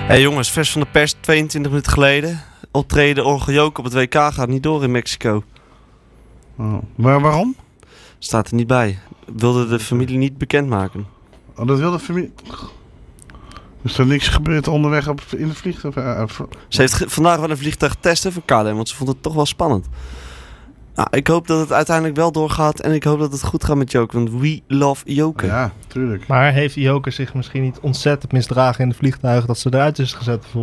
Hey jongens, vers van de pers, 22 minuten geleden. Optreden Orgel Jook op het WK gaat niet door in Mexico. Oh. Maar waarom? Staat er niet bij. Wilde de familie niet bekendmaken. Oh, dat wil de familie... Is er niks gebeurd onderweg in de vliegtuig? Ze heeft vandaag wel een vliegtuig testen van KLM, want ze vond het toch wel spannend. Nou, ik hoop dat het uiteindelijk wel doorgaat en ik hoop dat het goed gaat met Joke, want we love Joke. Ja, tuurlijk. Maar heeft Joke zich misschien niet ontzettend misdragen in de vliegtuig dat ze eruit is gezet?